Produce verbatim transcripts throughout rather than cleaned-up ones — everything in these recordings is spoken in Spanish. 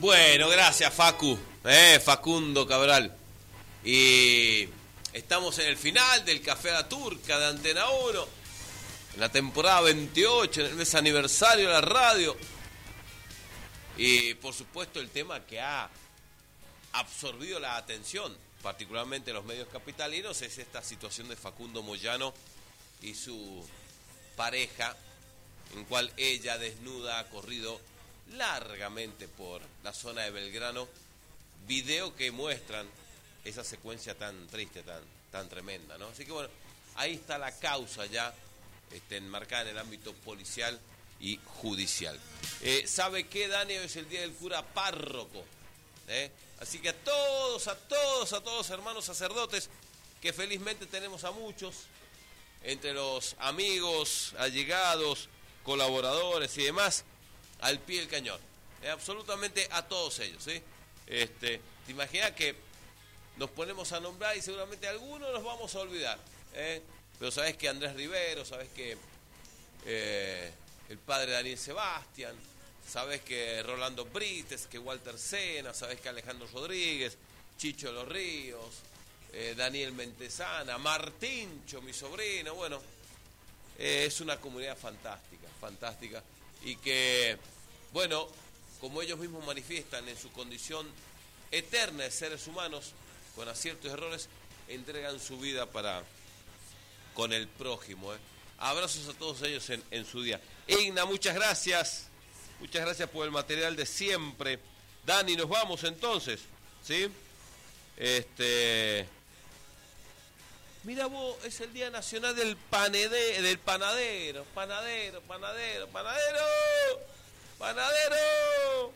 Bueno, gracias Facu, eh, Facundo Cabral. Y estamos en el final del Café a la Turca de Antena uno, en la temporada veintiocho, en el mes aniversario de la radio. Y por supuesto el tema que ha absorbido la atención, particularmente los medios capitalinos, es esta situación de Facundo Moyano y su pareja, en cual ella desnuda ha corrido largamente por la zona de Belgrano, video que muestran esa secuencia tan triste, tan, tan tremenda, ¿no? Así que bueno, ahí está la causa ya este, enmarcada en el ámbito policial y judicial. Eh, ¿Sabe qué, Dani? Hoy es el día del cura párroco, ¿eh? Así que a todos, a todos, a todos hermanos sacerdotes, que felizmente tenemos a muchos, entre los amigos, allegados, colaboradores y demás, al pie del cañón, eh, absolutamente a todos ellos, ¿sí? Este, te imaginas que nos ponemos a nombrar y seguramente algunos nos vamos a olvidar, ¿eh? Pero sabes que Andrés Rivero, sabes que eh, el padre Daniel Sebastián, sabes que Rolando Brites, que Walter Sena, sabes que Alejandro Rodríguez, Chicho de los Ríos, eh, Daniel Mentesana, Martíncho, mi sobrino, bueno, eh, es una comunidad fantástica, fantástica, y que, bueno, como ellos mismos manifiestan en su condición eterna de seres humanos, con aciertos y errores, entregan su vida para con el prójimo, ¿eh? Abrazos a todos ellos en, en su día. Igna, muchas gracias, muchas gracias por el material de siempre. Dani, nos vamos entonces, ¿sí? Este... Mira vos, es el Día Nacional del panede, del panadero, panadero, panadero, panadero, panadero.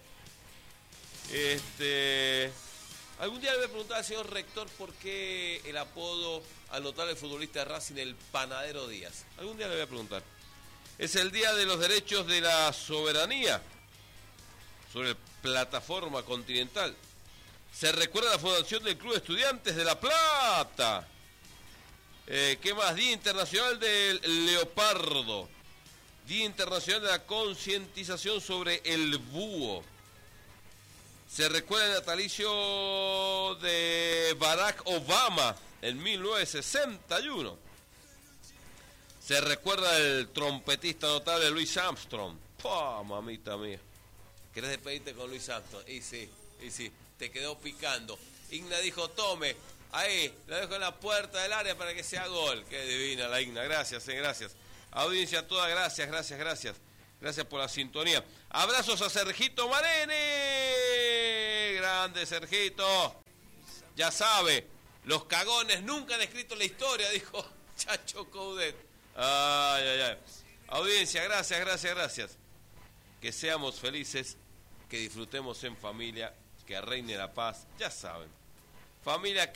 Este, algún día le voy a preguntar al señor rector por qué el apodo al notable futbolista de Racing, el Panadero Díaz. Algún día le voy a preguntar. Es el Día de los Derechos de la Soberanía sobre Plataforma Continental. Se recuerda la fundación del Club de Estudiantes de La Plata. Eh, ¿Qué más? Día Internacional del Leopardo. Día Internacional de la Concientización sobre el Búho. Se recuerda el natalicio de Barack Obama en mil novecientos sesenta y uno. Se recuerda el trompetista notable Louis Armstrong. ¡Pah, mamita mía! ¿Querés despedirte con Louis Armstrong? Y sí, y sí, te quedó picando. Igna dijo, tome. Ahí, lo dejo en la puerta del área para que sea gol. Qué divina la Igna, gracias, eh, gracias. Audiencia toda, gracias, gracias, gracias. Gracias por la sintonía. Abrazos a Sergito Marene. Grande Sergito. Ya sabe, los cagones nunca han escrito la historia, dijo Chacho Coudet. Ay, ay, ay. Audiencia, gracias, gracias, gracias. Que seamos felices, que disfrutemos en familia, que reine la paz, ya saben. Familia